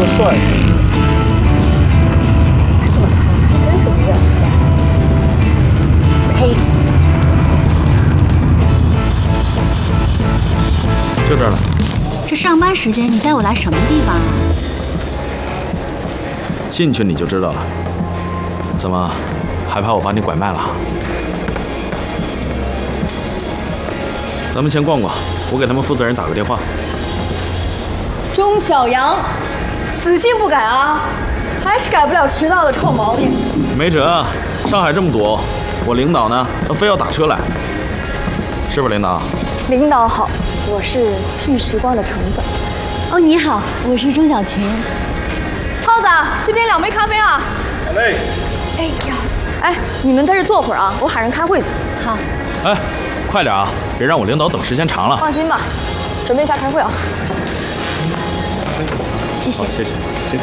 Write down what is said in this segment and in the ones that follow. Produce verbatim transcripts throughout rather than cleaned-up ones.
帅。 这么看，还真是不认识。呸！ 就这儿了。 这上班时间，你带我来什么地方啊？ 进去你就知道了。怎么，还怕我把你拐卖了？咱们先逛逛，我给他们负责人打个电话。 钟小阳，死性不改啊，还是改不了迟到的臭毛病。 没辙啊，上海这么堵，我领导呢，他非要打车来，是不是领导？ 领导好，我是去时光的橙子。 哦，你好，我是钟小晴。 耗子，这边两杯咖啡啊。 好嘞。 哎呀，哎，你们在这坐会儿啊，我喊人开会去。 好。 哎，快点啊，别让我领导等时间长了。 放心吧，准备一下开会啊。 谢谢。 好，谢谢。辛苦。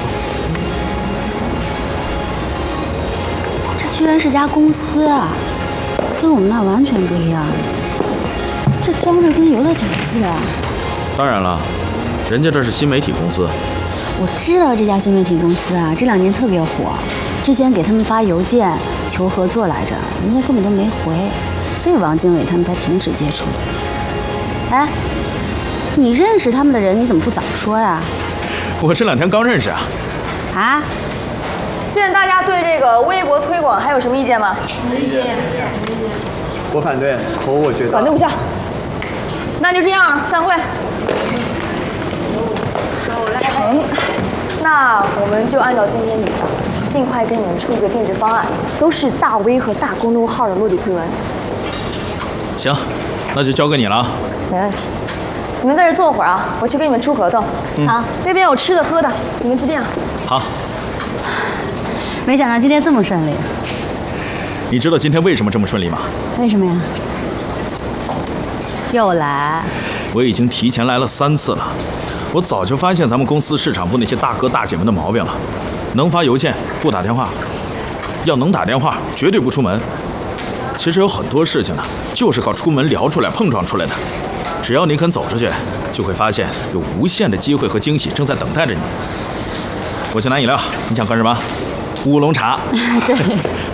这居然是家公司啊，跟我们那儿完全不一样。这装的跟游乐场似的。 当然了，人家这是新媒体公司。 我知道这家新媒体公司啊，这两年特别火。之前给他们发邮件求合作来着，人家根本就没回，所以王经纬他们才停止接触的。哎，你认识他们的人，你怎么不早说呀？ 我这两天刚认识啊。 啊？ 现在大家对这个微博推广还有什么意见吗？ 没意见。我反对，投我觉得。 反对无效。那就这样，散会。成，那我们就按照今天你的，尽快给你们出一个定制方案，都是大 V 和大公众号的落地推文。 行，那就交给你了啊。 没问题。你们在这坐会儿啊，我去给你们出合同。 嗯、 好，那边有吃的喝的，你们自便啊。 好。 没想到今天这么顺利。 你知道今天为什么这么顺利吗？ 为什么呀？又来？ 我已经提前来了三次了。我早就发现咱们公司市场部那些大哥大姐们的毛病了，能发邮件不打电话，要能打电话绝对不出门。其实有很多事情呢，就是靠出门聊出来、碰撞出来的。只要你肯走出去，就会发现有无限的机会和惊喜正在等待着你。我去拿饮料，你想喝什么？乌龙茶。 对，